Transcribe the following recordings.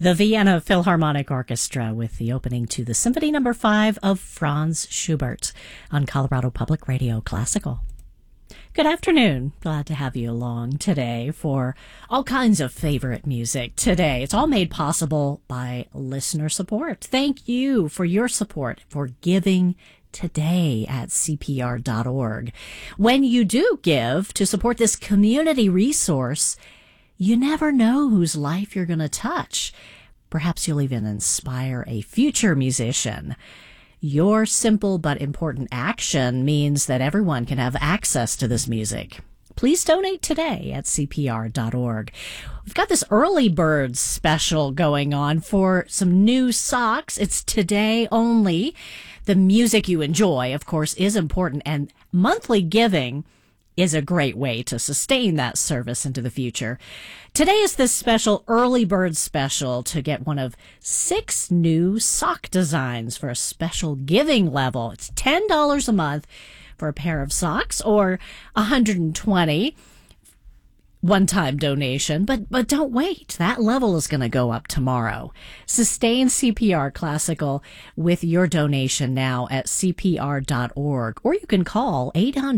The Vienna Philharmonic Orchestra with the opening to the Symphony No. 5 of Franz Schubert on Colorado Public Radio Classical. Good afternoon. Glad to have you along today for all kinds of favorite music today. It's all made possible by listener support. Thank you for your support, for giving today at CPR.org. When you do give to support this community resource, you never know whose life you're going to touch. Perhaps you'll even inspire a future musician. Your simple but important action means that everyone can have access to this music. Please donate today at CPR.org. We've got this early bird special going on for some new socks. It's today only. The music you enjoy, of course, is important, and monthly giving is a great way to sustain that service into the future. Today is this special early bird special to get one of 6 new sock designs for a special giving level. It's $10 a month for a pair of socks, or $120 one-time donation, but don't wait. That level is going to go up tomorrow. Sustain CPR Classical with your donation now at CPR.org, or you can call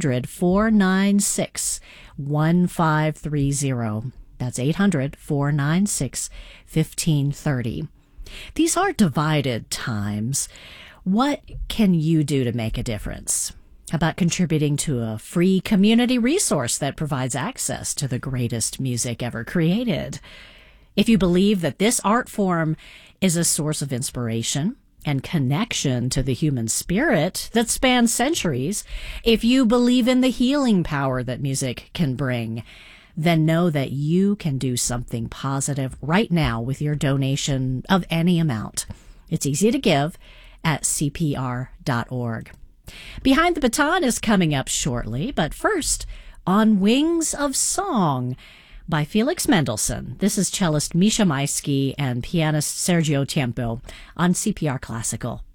800-496-1530. That's 800-496-1530. These are divided times. What can you do to make a difference? How about contributing to a free community resource that provides access to the greatest music ever created? If you believe that this art form is a source of inspiration and connection to the human spirit that spans centuries, if you believe in the healing power that music can bring, then know that you can do something positive right now with your donation of any amount. It's easy to give at CPR.org. Behind the Baton is coming up shortly, but first, On Wings of Song by Felix Mendelssohn. This is cellist Misha Maisky and pianist Sergio Tiempo on CPR Classical.